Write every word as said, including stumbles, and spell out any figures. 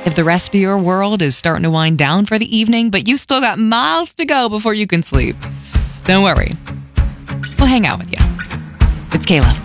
If the rest of your world is starting to wind down for the evening, but you still got miles to go before you can sleep, don't worry. We'll hang out with you. It's Kayla.